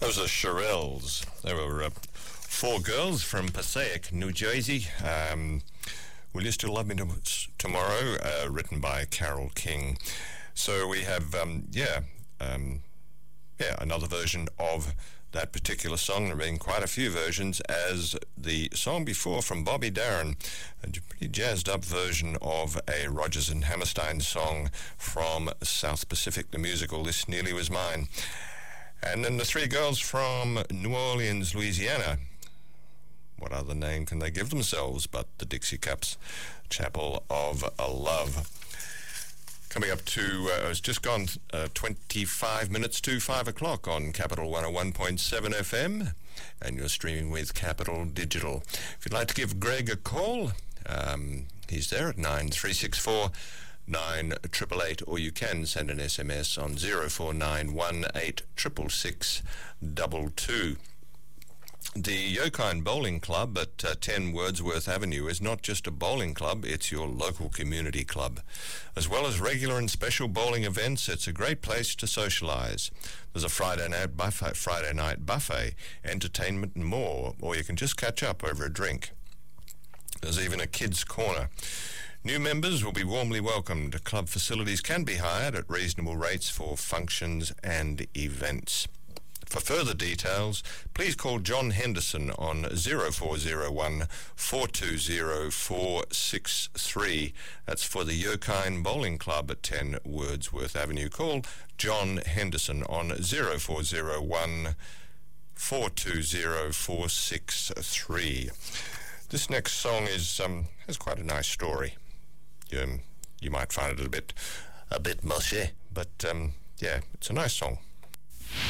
Those are Shirelles. They were four girls from Passaic, New Jersey. Will You Still Love Me Tomorrow? Written by Carole King. So we have, another version of that particular song. There have been quite a few versions, as the song before from Bobby Darin, a pretty jazzed up version of a Rodgers and Hammerstein song from South Pacific, the musical This Nearly Was Mine. And then the three girls from New Orleans, Louisiana. What other name can they give themselves but the Dixie Cups, Chapel of Love. Coming up to, it's just gone 25 minutes to 5 o'clock on Capital 101.7 FM, and you're streaming with Capital Digital. If you'd like to give Greg a call, he's there at 9364 9888, or you can send an SMS on 0491866622. The Yokine Bowling Club at 10 Wordsworth Avenue is not just a bowling club, it's your local community club. As well as regular and special bowling events, it's a great place to socialise. There's a Friday night buffet, entertainment and more, or you can just catch up over a drink. There's even a kids' corner. New members will be warmly welcomed. Club facilities can be hired at reasonable rates for functions and events. For further details, please call John Henderson on 0401 420 463. That's for the Yokine Bowling Club at 10 Wordsworth Avenue. Call John Henderson on 0401 420 463. This next song is has quite a nice story. You might find it a bit mushy, but it's a nice song.